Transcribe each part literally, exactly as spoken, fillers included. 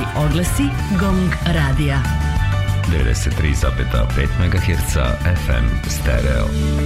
Mali oglasi Gong radija. devedeset tri zarez pet megaherca F M stereo.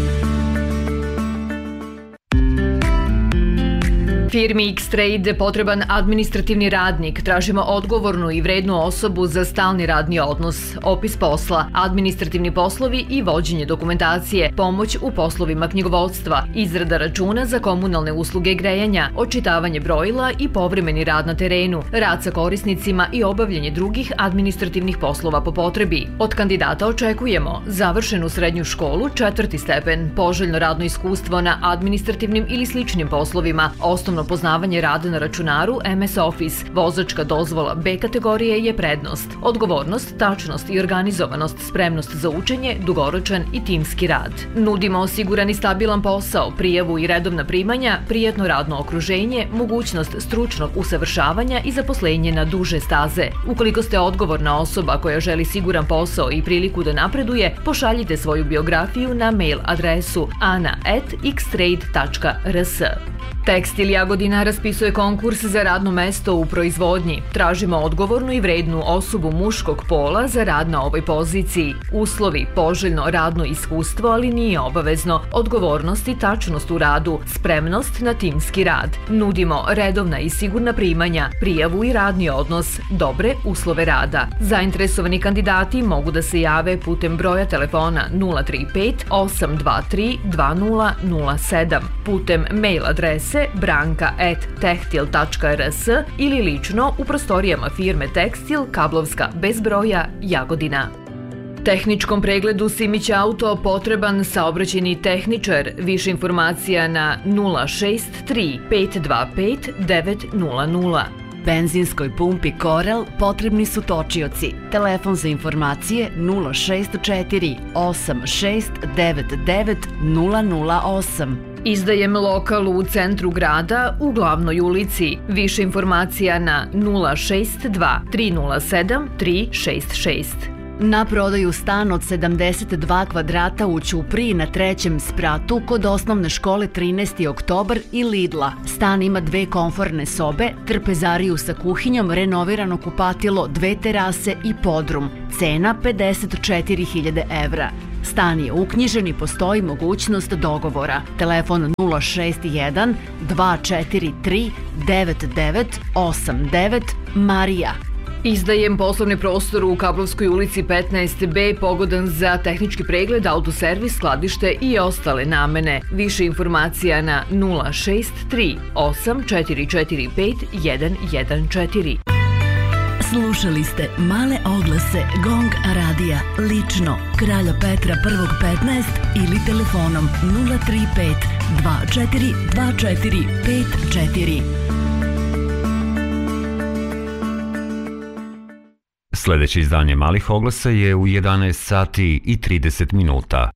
Firmi X-Trade potreban administrativni radnik. Tražimo odgovornu i vrednu osobu za stalni radni odnos, opis posla, administrativni poslovi i vođenje dokumentacije, pomoć u poslovima knjigovodstva, izrada računa za komunalne usluge grejanja, očitavanje brojila i povremeni rad na terenu, rad sa korisnicima i obavljanje drugih administrativnih poslova po potrebi. Od kandidata očekujemo završenu srednju školu, četvrti stepen, poželjno radno iskustvo na administrativnim ili sličnim poslovima, osnovno poznavanje rada na računaru, M S Office, vozačka dozvola B kategorije je prednost, odgovornost, tačnost i organizovanost, spremnost za učenje, dugoročan i timski rad. Nudimo osiguran i stabilan posao, prijavu i redovna primanja, prijatno radno okruženje, mogućnost stručnog usavršavanja i zaposlenje na duže staze. Ukoliko ste odgovorna osoba koja želi siguran posao i priliku da napreduje, pošaljite svoju biografiju na mail adresu ana at xtrade tačka r s. Tekstil Jagodina raspisuje konkurs za radno mesto u proizvodnji. Tražimo odgovornu i vrednu osobu muškog pola za rad na ovoj poziciji. Uslovi: poželjno radno iskustvo, ali nije obavezno, odgovornost i tačnost u radu, spremnost na timski rad. Nudimo redovna i sigurna primanja, prijavu i radni odnos, dobre uslove rada. Zainteresovani kandidati mogu da se jave putem broja telefona nula tri pet osam dva tri dva nula nula sedam, putem mail adrese branka at tehtil tačka r s ili lično u prostorijama firme Tekstil Kablovska bez broja Jagodina. Tehničkom pregledu Simić Auto potreban saobraćajni tehničar. Više informacija na nula šest tri pet dva pet devet nula nula. Benzinskoj pumpi Korel potrebni su točioci. Telefon za informacije nula šest četiri osam šest devet devet nula nula osam. Izdajem lokal u centru grada u glavnoj ulici. Više informacija na nula šest dva tri nula sedam tri šest šest. Na prodaju stan od sedamdeset dva kvadrata u Ćupriji na trećem spratu kod osnovne škole trinaesti oktobar i Lidla. Stan ima dve komforne sobe, trpezariju sa kuhinjom, renovirano kupatilo, dve terase i podrum. Cena pedeset četiri hiljade evra. Stan je uknjižen i postoji mogućnost dogovora. Telefon nula šest jedan dva četiri tri devet devet osam devet Marija. Izdajem poslovni prostor u Kablovskoj ulici petnaest B, pogodan za tehnički pregled, autoservis, skladište i ostale namene. Više informacija na nula šest tri osam četiri četiri pet jedan jedan četiri. Slušali ste male oglase Gong radija, lično Kralja Petra prvog petnaest ili telefonom nula tri pet dva četiri dva četiri pet četiri. Sljedeće izdanje malih oglasa je u jedanaest sati i trideset minuta.